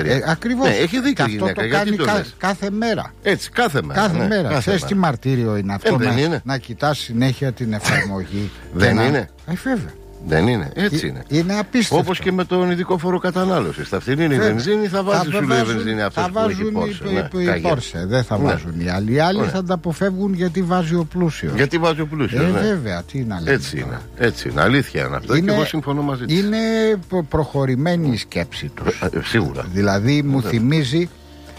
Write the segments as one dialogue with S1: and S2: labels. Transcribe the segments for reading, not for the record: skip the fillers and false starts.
S1: περιφέρεια.
S2: Ακριβώς.
S1: Ναι, έχει δίκιο
S2: και
S1: η
S2: αυτό
S1: γυναίκα.
S2: το κάνει κάθε μέρα.
S1: Έτσι, κάθε μέρα.
S2: Κάθε μέρα. Ξέρεις τι μαρτύριο είναι αυτό, να κοιτάς συνέχεια την εφαρμογή.
S1: Δεν είναι.
S2: Βέβαια.
S1: Δεν είναι, έτσι είναι.
S2: Είναι απίστευτο.
S1: Όπως και με τον ειδικό φόρο κατανάλωσης. Θα φτηνίνει η βενζίνη, θα βάζει σου λέει βενζίνη αυτός που έχει Porsche.
S2: Οι Porsche, δεν θα βάζουν οι άλλοι. Οι άλλοι θα τα αποφεύγουν γιατί βάζει ο πλούσιος.
S1: Γιατί βάζει ο πλούσιος.
S2: Βέβαια, τι να λέμε.
S1: Έτσι είναι. Αλήθεια είναι αυτό. Και εγώ συμφωνώ μαζί της.
S2: Είναι προχωρημένη η σκέψη τους.
S1: Σίγουρα.
S2: Δηλαδή μου θυμίζει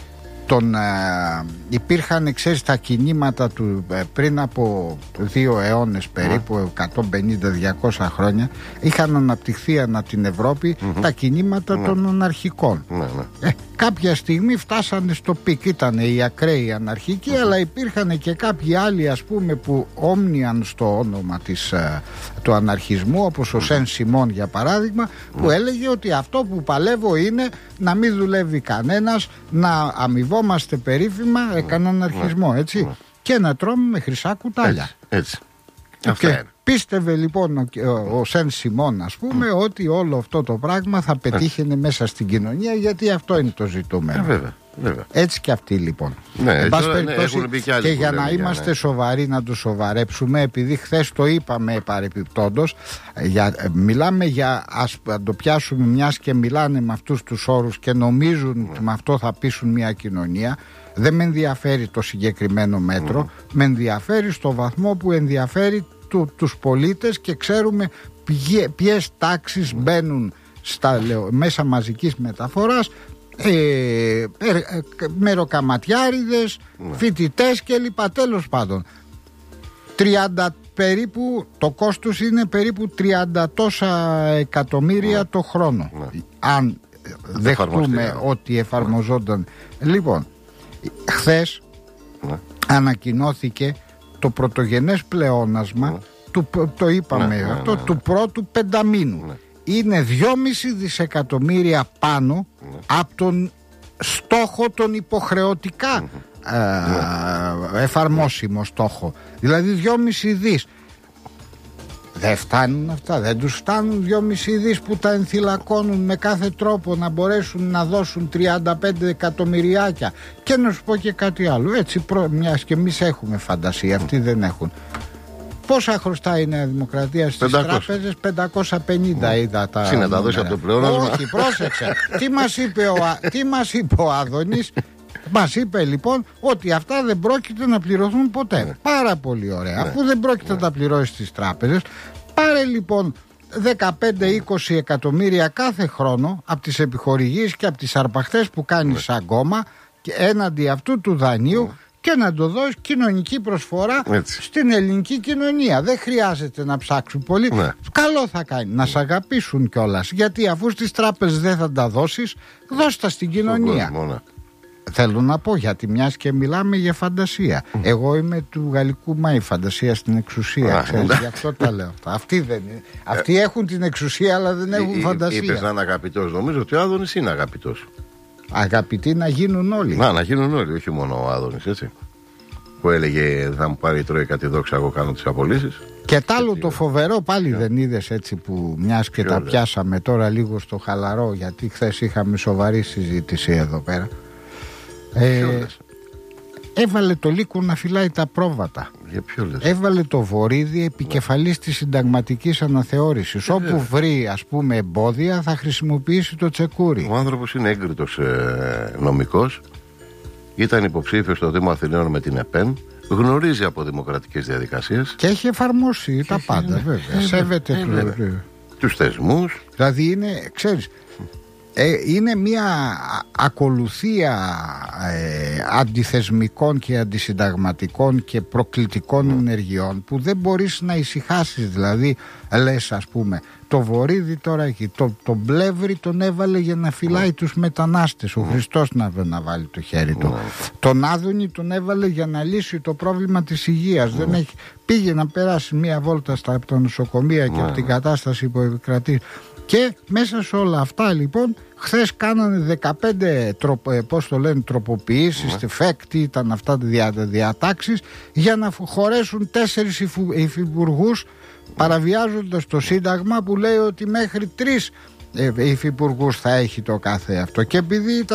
S2: υπήρχαν, ξέρεις, τα κινήματα του πριν από 2 αιώνες περίπου, 150-200 χρόνια, είχαν αναπτυχθεί ανά την Ευρώπη τα κινήματα των αναρχικών. Κάποια στιγμή φτάσανε στο πικ, ήταν οι ακραίοι αναρχικοί, αλλά υπήρχαν και κάποιοι άλλοι, ας πούμε, που όμνιαν στο όνομα του αναρχισμού, όπως ο Σεν Σιμών για παράδειγμα, που έλεγε ότι αυτό που παλεύω είναι να μην δουλεύει κανένας, να αμοιβόμαστε περίφημα, έκανε αναρχισμό, έτσι, και να τρώμε με χρυσά κουτάλια.
S1: Έτσι.
S2: Και πίστευε λοιπόν ο Σεν Σιμών, ας πούμε, ότι όλο αυτό το πράγμα θα πετύχαινε μέσα στην κοινωνία, γιατί αυτό είναι το ζητούμενο.
S1: Βέβαια.
S2: Έτσι και αυτοί λοιπόν. Και για να είμαστε σοβαροί, να το σοβαρέψουμε, επειδή χθες το είπαμε παρεπιπτόντως, μιλάμε για, ας το πιάσουμε μιας και μιλάνε με αυτούς τους όρους και νομίζουν ότι με αυτό θα πείσουν μια κοινωνία. Δεν με ενδιαφέρει το συγκεκριμένο μέτρο, με ενδιαφέρει στο βαθμό που ενδιαφέρει τους πολίτες και ξέρουμε ποιες τάξεις μπαίνουν στα μέσα μαζικής μεταφοράς, μεροκαματιάριδες, φοιτητές κλπ. Τέλος πάντων, 30 περίπου, το κόστος είναι περίπου 30 τόσα εκατομμύρια το χρόνο, αν δεχτούμε ότι εφαρμοζόταν. Λοιπόν, χθες ανακοινώθηκε το πρωτογενές πλεόνασμα το είπαμε αυτό, του πρώτου πενταμήνου. Είναι 2,5 δισεκατομμύρια πάνω από τον στόχο τον υποχρεωτικά εφαρμόσιμο στόχο. Δηλαδή 2,5 δις. Δεν φτάνουν αυτά, δεν τους φτάνουν 2,5 δις που τα ενθυλακώνουν με κάθε τρόπο να μπορέσουν να δώσουν 35 εκατομμυριάκια. Και να σου πω και κάτι άλλο, έτσι, μιας και εμείς έχουμε φαντασία, αυτοί δεν έχουν. Πόσα χρωστάει η Νέα Δημοκρατία στις τράπεζες? 550 είδα τα.
S1: Συνετά δώσει από το πλεόνασμα.
S2: Όχι, πρόσεξε. Τι μας είπε ο Άδωνης? Μας είπε λοιπόν ότι αυτά δεν πρόκειται να πληρωθούν ποτέ. Πάρα πολύ ωραία. Αφού δεν πρόκειται να τα πληρώσει στις τράπεζες, πάρε λοιπόν 15-20 εκατομμύρια κάθε χρόνο από τις επιχορηγήσεις και από τις αρπαχτές που κάνει σαν κόμμα και έναντι αυτού του δανείου, και να το δώσει κοινωνική προσφορά στην ελληνική κοινωνία. Δεν χρειάζεται να ψάξουν πολύ. Καλό θα κάνει να σε αγαπήσουν κιόλας. Γιατί αφού στις τράπεζες δεν θα τα δώσεις, δώσ' τα στην κοινωνία. Θέλω να πω, γιατί μιας και μιλάμε για φαντασία. Εγώ είμαι του γαλλικού Μάη, φαντασία στην εξουσία. Ξέρεις, γι' αυτό τα λέω. Αυτοί δεν είναι. Αυτοί έχουν την εξουσία, αλλά δεν έχουν φαντασία.
S1: Είπες να είναι αγαπητός. Νομίζω ότι ο Άδωνης είναι αγαπητός.
S2: Αγαπητοί να γίνουν όλοι.
S1: Να γίνουν όλοι, όχι μόνο ο Άδωνης, έτσι. Που έλεγε θα μου πάρει η Τρόικα τη δόξα, εγώ κάνω τις απολύσεις.
S2: Και τ' άλλο το φοβερό πάλι δεν είδες, έτσι, που μιας και τα πιάσαμε τώρα λίγο στο χαλαρό, γιατί χθες είχαμε σοβαρή συζήτηση εδώ πέρα. Έβαλε το Λύκο να φυλάει τα πρόβατα.
S1: Για ποιο λες?
S2: Έβαλε το Βορίδη επικεφαλής της συνταγματικής αναθεώρησης. Όπου βρει, ας πούμε, εμπόδια θα χρησιμοποιήσει το τσεκούρι.
S1: Ο άνθρωπος είναι έγκριτος νομικός. Ήταν υποψήφιος στο Δήμο Αθηναίων με την ΕΠΕΝ. Γνωρίζει από δημοκρατικές διαδικασίες.
S2: Και έχει εφαρμόσει τα πάντα, βέβαια. Σέβεται
S1: τους θεσμούς.
S2: Δηλαδή είναι, ξέρεις, είναι μια ακολουθία αντιθεσμικών και αντισυνταγματικών και προκλητικών ενεργειών που δεν μπορείς να ησυχάσεις. Δηλαδή λες, ας πούμε, το Βορίδη τώρα εκεί, τον Πλεύρη τον έβαλε για να φυλάει τους μετανάστες, ο Χριστός να βάλει το χέρι του. Τον Άδωνη τον έβαλε για να λύσει το πρόβλημα της υγείας. Δεν έχει, πήγε να περάσει μία βόλτα από τα νοσοκομεία και από την κατάσταση που επικρατεί. Και μέσα σε όλα αυτά λοιπόν χθες κάνανε 15 τροποποιήσεις, φέκτη ήταν αυτά τα διατάξεις, για να χωρέσουν 4 υφυπουργούς, παραβιάζοντας το Σύνταγμα που λέει ότι μέχρι 3 υφυπουργούς θα έχει το κάθε αυτό. Και επειδή ήταν